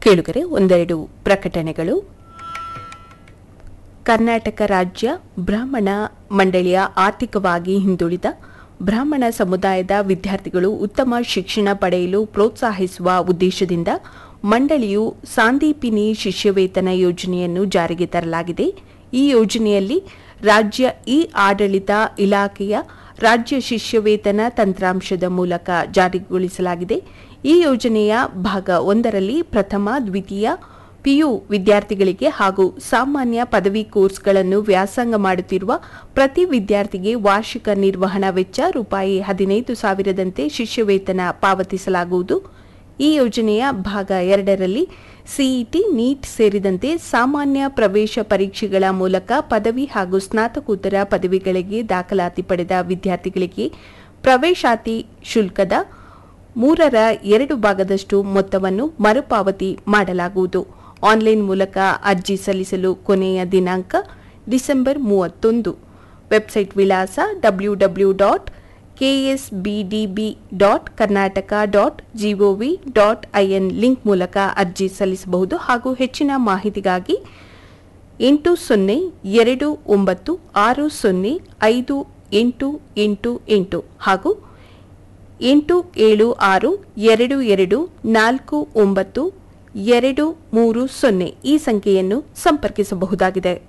ಕೇಳುಗರೆ ಒಂದೆರಡು ಪ್ರಕಟಣೆಗಳು. ಕರ್ನಾಟಕ ರಾಜ್ಯ ಬ್ರಾಹ್ಮಣ ಮಂಡಳಿಯ ಆರ್ಥಿಕವಾಗಿ ಹಿಂದುಳಿದ ಬ್ರಾಹ್ಮಣ ಸಮುದಾಯದ ವಿದ್ಯಾರ್ಥಿಗಳು ಉತ್ತಮ ಶಿಕ್ಷಣ ಪಡೆಯಲು ಪ್ರೋತ್ಸಾಹಿಸುವ ಉದ್ದೇಶದಿಂದ ಮಂಡಳಿಯು ಸಾಂದೀಪಿನಿ ಶಿಷ್ಯವೇತನ ಯೋಜನೆಯನ್ನು ಜಾರಿಗೆ ತರಲಾಗಿದೆ. ಈ ಯೋಜನೆಯಲ್ಲಿ ರಾಜ್ಯ ಆಡಳಿತ ಇಲಾಖೆಯ ರಾಜ್ಯ ಶಿಷ್ಯವೇತನ ತಂತ್ರಾಂಶದ ಮೂಲಕ ಜಾರಿಗೊಳಿಸಲಾಗಿದೆ. ಈ ಯೋಜನೆಯ ಭಾಗ 1ರಲ್ಲಿ ಪ್ರಥಮ, ದ್ವಿತೀಯ ಪಿಯು ವಿದ್ಯಾರ್ಥಿಗಳಿಗೆ ಹಾಗೂ ಸಾಮಾನ್ಯ ಪದವಿ ಕೋರ್ಸ್ಗಳನ್ನು ವ್ಯಾಸಂಗ ಮಾಡುತ್ತಿರುವ ಪ್ರತಿ ವಿದ್ಯಾರ್ಥಿಗೆ ವಾರ್ಷಿಕ ನಿರ್ವಹಣಾ ವೆಚ್ಚ ರೂಪಾಯಿ 15,000ದಂತೆ ಶಿಷ್ಯವೇತನ ಪಾವತಿಸಲಾಗುವುದು. ಈ ಯೋಜನೆಯ ಭಾಗ 2ರಲ್ಲಿ ಸಿಇಟಿ, ನೀಟ್ ಸೇರಿದಂತೆ ಸಾಮಾನ್ಯ ಪ್ರವೇಶ ಪರೀಕ್ಷೆಗಳ ಮೂಲಕ ಪದವಿ ಹಾಗೂ ಸ್ನಾತಕೋತ್ತರ ಪದವಿಗಳಿಗೆ ದಾಖಲಾತಿ ಪಡೆದ ವಿದ್ಯಾರ್ಥಿಗಳಿಗೆ ಪ್ರವೇಶಾತಿ ಶುಲ್ಕದ 2/3 ಭಾಗದಷ್ಟು ಮೊತ್ತವನ್ನು ಮರುಪಾವತಿ ಮಾಡಲಾಗುವುದು. ಆನ್ಲೈನ್ ಮೂಲಕ ಅರ್ಜಿ ಸಲ್ಲಿಸಲು ಕೊನೆಯ ದಿನಾಂಕ ಡಿಸೆಂಬರ್ 31. ವೆಬ್ಸೈಟ್ ವಿಳಾಸ www.ksbdb.karnataka.gov.in ಲಿಂಕ್ ಮೂಲಕ ಅರ್ಜಿ ಸಲ್ಲಿಸಬಹುದು ಹಾಗೂ ಹೆಚ್ಚಿನ ಮಾಹಿತಿಗಾಗಿ 8029605888 ಹಾಗೂ 8762249230 ಈ ಸಂಖ್ಯೆಯನ್ನು ಸಂಪರ್ಕಿಸಬಹುದಾಗಿದೆ.